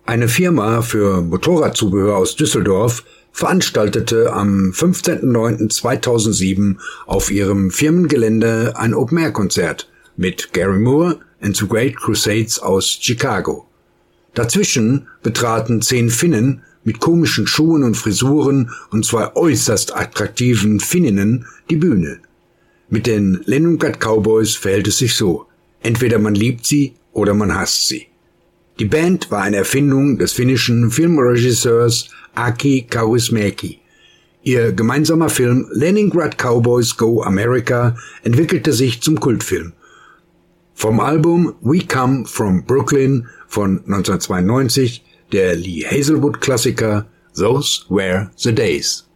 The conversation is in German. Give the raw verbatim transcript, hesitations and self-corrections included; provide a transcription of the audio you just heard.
Eine Firma für Motorradzubehör aus Düsseldorf veranstaltete am fünfzehnten neunten zweitausendsieben auf ihrem Firmengelände ein Open-Air-Konzert mit Gary Moore and the Great Crusades aus Chicago. Dazwischen betraten zehn Finnen mit komischen Schuhen und Frisuren und zwei äußerst attraktiven Finninnen die Bühne. Mit den Leningrad Cowboys verhält es sich so: Entweder man liebt sie oder man hasst sie. Die Band war eine Erfindung des finnischen Filmregisseurs Aki Kaurismäki. Ihr gemeinsamer Film Leningrad Cowboys Go America entwickelte sich zum Kultfilm. Vom Album We Come From Brooklyn von neunzehnhundertzweiundneunzig der Lee Hazelwood-Klassiker Those Were the Days.